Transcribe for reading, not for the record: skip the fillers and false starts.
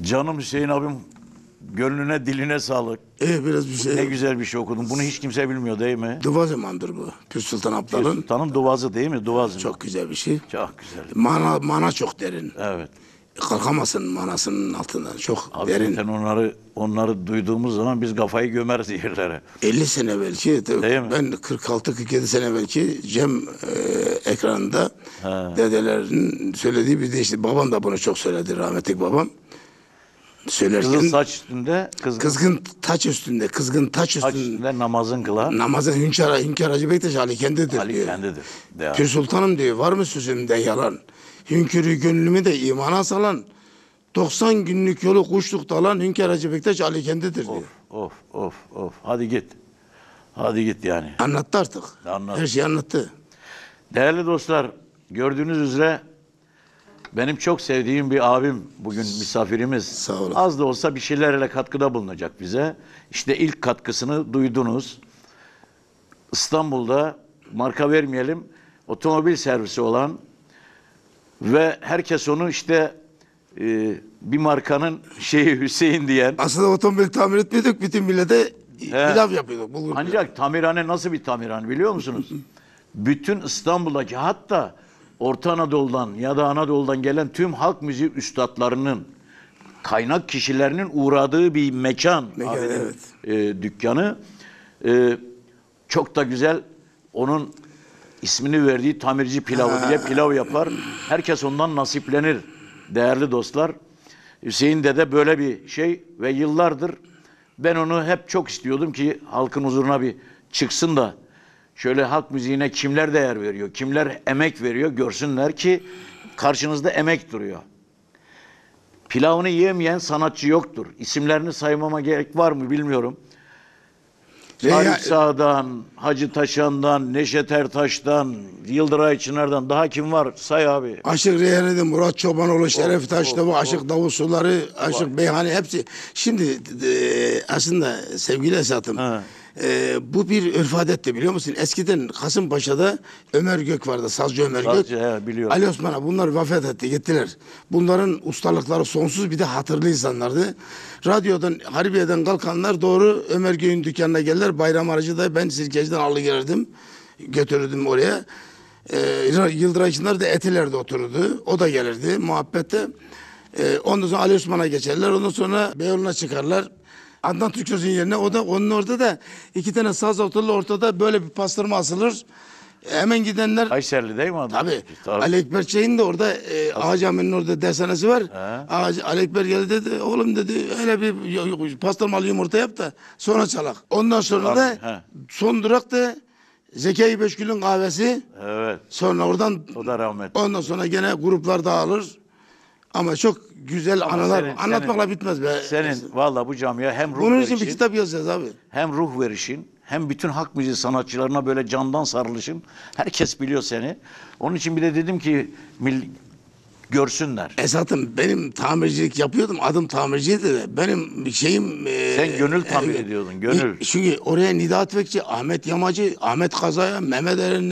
Canım Hüseyin abim, gönlüne diline sağlık. Biraz bir şey. Ne güzel bir şey okudun. Bunu hiç kimse bilmiyor değil mi? Duvazemandır bu. Pür Sultan Abdal'ın. Sultanın Duvazı değil mi? Duvazı. Çok güzel bir şey. Çok güzel. Mana çok derin. Evet. Kalkamazsın manasının altından. Çok Abi derin. zaten onları duyduğumuz zaman biz kafayı gömeriz yerlere. 50 sene belki. Değil mi? Ben 46-47 sene belki Cem ekranında dedelerin söylediği bir de işte babam da bunu çok söyledi, rahmetli babam. Söylerken Kızıl saç üstünde, kızgın taç üstünde, kızgın taç saç üstünde üstünde namazın kıla. namazın Hünkar Hacı Bektaş Ali kendidir Ali diyor. kendidir. De Pir Sultanım diyor, var mı sözümde yalan? Hünkürü gönlümü de imana salan, 90 günlük yolu kuşluk dalan Hünkar Hacı Bektaş Ali kendidir diyor. Of. Hadi git. Hadi git yani. Anlattı artık. Anlattı. Her şeyi anlattı. Değerli dostlar, gördüğünüz üzere benim çok sevdiğim bir abim bugün misafirimiz. Sağ olun. Az da olsa bir şeylerle katkıda bulunacak bize. İşte ilk katkısını duydunuz. İstanbul'da, marka vermeyelim, otomobil servisi olan ve herkes onu işte bir markanın şeyi Hüseyin diyen. Aslında otomobil tamir etmiyorduk, bütün millete pilav yapıyorduk. Bulgur pilavı. Ancak tamirhane nasıl bir tamirhane biliyor musunuz? Bütün İstanbul'daki, hatta Orta Anadolu'dan ya da Anadolu'dan gelen tüm halk müziği üstadlarının, kaynak kişilerinin uğradığı bir mekan. Evet. Dükkanı. Çok da güzel, onun ismini verdiği tamirci pilavı diye pilav yapar. Herkes ondan nasiplenir değerli dostlar. Hüseyin Dede böyle bir şey ve yıllardır ben onu hep çok istiyordum ki halkın huzuruna bir çıksın da şöyle halk müziğine kimler değer veriyor, kimler emek veriyor görsünler ki karşınızda emek duruyor. Pilavını yiyemeyen sanatçı yoktur. İsimlerini saymama gerek var mı bilmiyorum. Arif Sağ'dan, Hacı Taşan'dan, Neşet Ertaş'tan, Yıldıray Çınar'dan daha kim var? Say abi. Aşık Reyhan'ı, Murat Çobanoğlu, Şeref Taşdava, Aşık Davutsuları, Aşık Beyhani hepsi. Şimdi aslında sevgili Esat'ım, bu bir örf adetti biliyor musun? Eskiden Kasımpaşa'da Ömer Gök vardı, Sazcı Ömer Gök. Biliyorum. Ali Osman'a bunlar vefat etti, gittiler. Bunların ustalıkları sonsuz, bir de hatırlı insanlardı. Radyodan, Harbiye'den kalkanlar doğru Ömer Gök'ün dükkanına gelirler. Bayram aracı da ben Sirkeci'den alıgelirdim, götürürdüm oraya. Yıldıray Çınar da Etiler'de otururdu. O da gelirdi muhabbette. Ondan sonra Ali Osman'a geçerler. Ondan sonra Beyoğlu'na çıkarlar. Adnan Türksöz'ün yerine onun orada da 2 tane saz oturur, ortada böyle bir pastırma asılır. Hemen gidenler. Kayseri'li değil mi adam? Tabii. Ali Ekber Çey'in de orada Ağa Camii'nin orada dershanesi var. Ali Ekber geldi dedi, oğlum dedi, hele bir pastırmalı yumurta yap da sonra çalak. Ondan sonra da son durak da Zekai Beşgül'ün kahvesi. Evet. Sonra oradan, o da rahmetli. ondan sonra gene gruplar dağılır. Ama çok güzel anılar. Anlatmakla bitmez be. Senin valla bu camiye hem ruh Bunun verişin, için bir kitap yazacağız abi. hem ruh verişin, hem bütün halk müziği sanatçılarına böyle candan sarılışın. Herkes biliyor seni. Onun için bir de dedim ki görsünler. Esat'ım benim tamircilik yapıyordum. Adım tamirciydi de. Benim şeyim... Sen gönül tamir ediyordun, gönül. Çünkü oraya Nidat Bekçi, Ahmet Yamacı, Ahmet Kazaya, Mehmet Eren